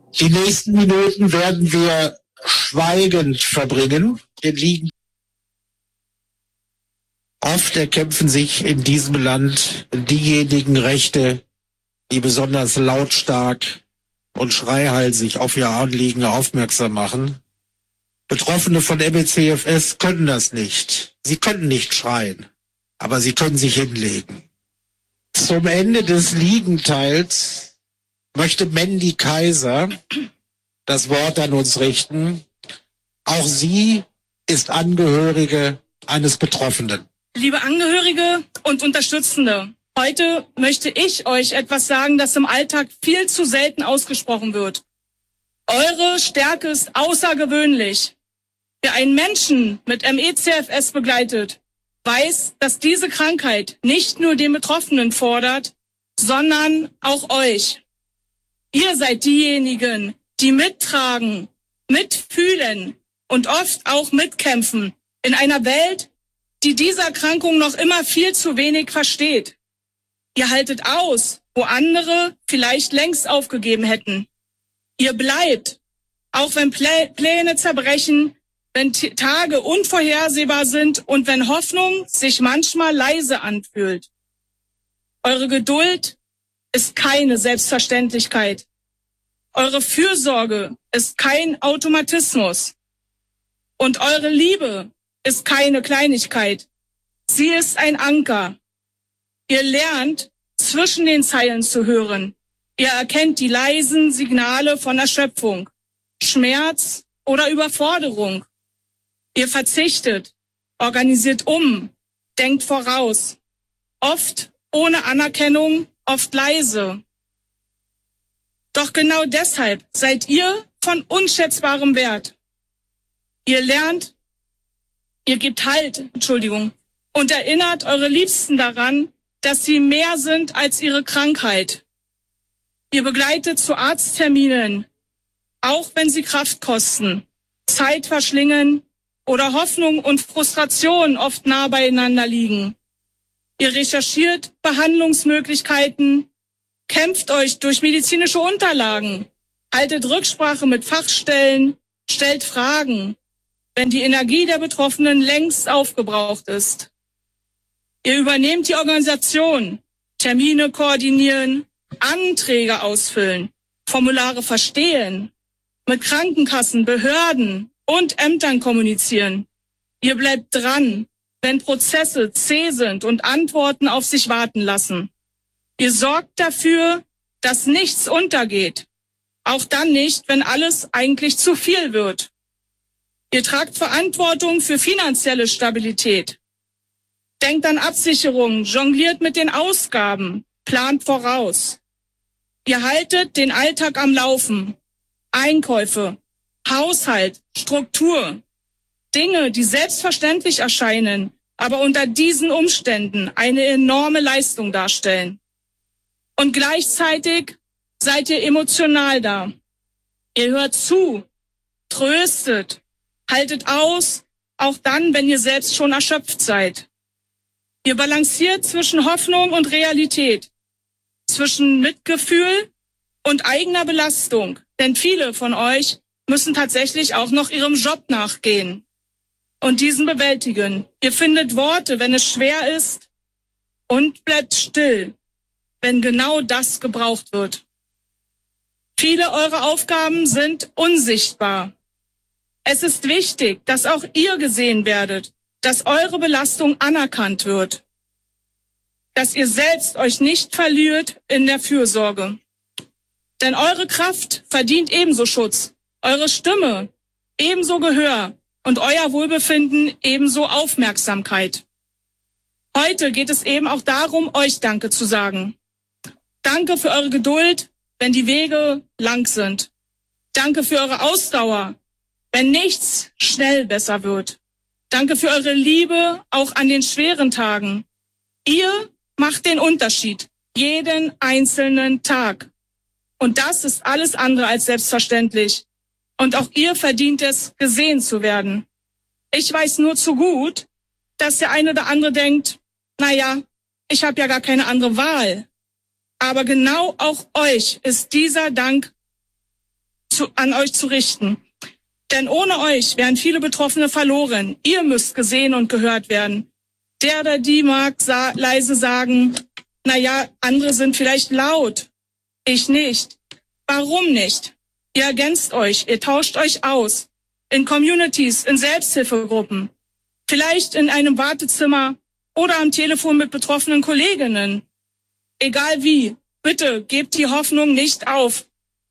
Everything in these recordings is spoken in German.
Die nächsten Minuten werden wir schweigend verbringen. Wir liegen. Oft erkämpfen sich in diesem Land diejenigen Rechte, die besonders lautstark und schreihalsig auf ihr Anliegen aufmerksam machen. Betroffene von ME/CFS können das nicht. Sie können nicht schreien, aber sie können sich hinlegen. Zum Ende des Liegenteils möchte Mandy Kaiser das Wort an uns richten. Auch sie ist Angehörige eines Betroffenen. Liebe Angehörige und Unterstützende, heute möchte ich euch etwas sagen, das im Alltag viel zu selten ausgesprochen wird. Eure Stärke ist außergewöhnlich. Wer einen Menschen mit ME/CFS begleitet, weiß, dass diese Krankheit nicht nur den Betroffenen fordert, sondern auch euch. Ihr seid diejenigen, die mittragen, mitfühlen und oft auch mitkämpfen in einer Welt, die diese Erkrankung noch immer viel zu wenig versteht. Ihr haltet aus, wo andere vielleicht längst aufgegeben hätten. Ihr bleibt, auch wenn Pläne zerbrechen, wenn Tage unvorhersehbar sind und wenn Hoffnung sich manchmal leise anfühlt. Eure Geduld ist keine Selbstverständlichkeit. Eure Fürsorge ist kein Automatismus. Und eure Liebe ist keine Kleinigkeit. Sie ist ein Anker. Ihr lernt, zwischen den Zeilen zu hören. Ihr erkennt die leisen Signale von Erschöpfung, Schmerz oder Überforderung. Ihr verzichtet, organisiert um, denkt voraus. Oft ohne Anerkennung, oft leise. Doch genau deshalb seid ihr von unschätzbarem Wert. Ihr lernt, ihr gebt Halt, und erinnert eure Liebsten daran, dass sie mehr sind als ihre Krankheit. Ihr begleitet zu Arztterminen, auch wenn sie Kraft kosten, Zeit verschlingen oder Hoffnung und Frustration oft nah beieinander liegen. Ihr recherchiert Behandlungsmöglichkeiten, kämpft euch durch medizinische Unterlagen, haltet Rücksprache mit Fachstellen, stellt Fragen, wenn die Energie der Betroffenen längst aufgebraucht ist. Ihr übernehmt die Organisation, Termine koordinieren, Anträge ausfüllen, Formulare verstehen, mit Krankenkassen, Behörden und Ämtern kommunizieren. Ihr bleibt dran, wenn Prozesse zäh sind und Antworten auf sich warten lassen. Ihr sorgt dafür, dass nichts untergeht, auch dann nicht, wenn alles eigentlich zu viel wird. Ihr tragt Verantwortung für finanzielle Stabilität. Denkt an Absicherungen, jongliert mit den Ausgaben, plant voraus. Ihr haltet den Alltag am Laufen. Einkäufe, Haushalt, Struktur. Dinge, die selbstverständlich erscheinen, aber unter diesen Umständen eine enorme Leistung darstellen. Und gleichzeitig seid ihr emotional da. Ihr hört zu, tröstet, haltet aus, auch dann, wenn ihr selbst schon erschöpft seid. Ihr balanciert zwischen Hoffnung und Realität, zwischen Mitgefühl und eigener Belastung, denn viele von euch müssen tatsächlich auch noch ihrem Job nachgehen und diesen bewältigen. Ihr findet Worte, wenn es schwer ist, und bleibt still, wenn genau das gebraucht wird. Viele eurer Aufgaben sind unsichtbar. Es ist wichtig, dass auch ihr gesehen werdet, dass eure Belastung anerkannt wird, dass ihr selbst euch nicht verliert in der Fürsorge. Denn eure Kraft verdient ebenso Schutz, eure Stimme ebenso Gehör und euer Wohlbefinden ebenso Aufmerksamkeit. Heute geht es eben auch darum, euch Danke zu sagen. Danke für eure Geduld, wenn die Wege lang sind. Danke für eure Ausdauer, wenn nichts schnell besser wird. Danke für eure Liebe, auch an den schweren Tagen. Ihr macht den Unterschied, jeden einzelnen Tag. Und das ist alles andere als selbstverständlich. Und auch ihr verdient es, gesehen zu werden. Ich weiß nur zu gut, dass der eine oder andere denkt, naja, ich habe ja gar keine andere Wahl. Aber genau auch euch ist dieser Dank an euch zu richten. Denn ohne euch wären viele Betroffene verloren. Ihr müsst gesehen und gehört werden. Der oder die mag leise sagen, na ja, andere sind vielleicht laut. Ich nicht. Warum nicht? Ihr ergänzt euch, ihr tauscht euch aus. In Communities, in Selbsthilfegruppen. Vielleicht in einem Wartezimmer oder am Telefon mit betroffenen Kolleginnen. Egal wie, bitte gebt die Hoffnung nicht auf.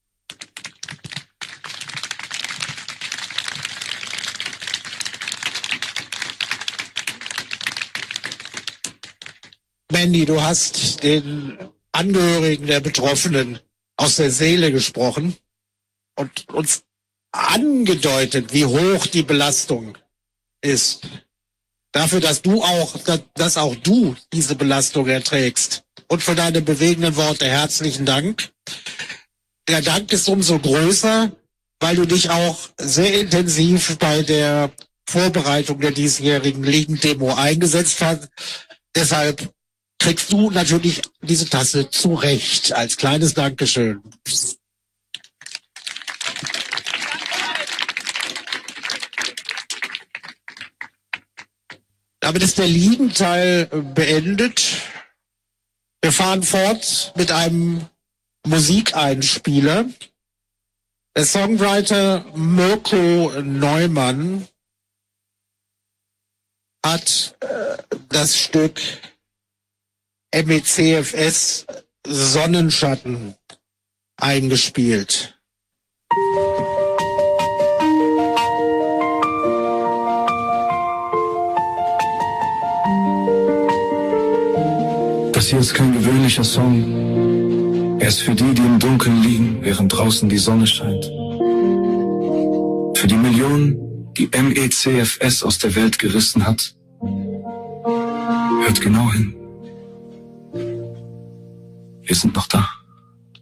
Mandy, du hast den Angehörigen der Betroffenen aus der Seele gesprochen und uns angedeutet, wie hoch die Belastung ist. Dafür, dass auch du diese Belastung erträgst. Und für deine bewegenden Worte herzlichen Dank. Der Dank ist umso größer, weil du dich auch sehr intensiv bei der Vorbereitung der diesjährigen Ligendemo eingesetzt hast. Deshalb kriegst du natürlich diese Tasse zurecht als kleines Dankeschön. Damit ist der Liegenteil beendet. Wir fahren fort mit einem Musikeinspieler. Der Songwriter Mirko Neumann hat das Stück MECFS Sonnenschatten eingespielt. Das hier ist kein gewöhnlicher Song. Er ist für die, die im Dunkeln liegen, während draußen die Sonne scheint. Für die Millionen, die MECFS aus der Welt gerissen hat. Hört genau hin. Wir sind noch da.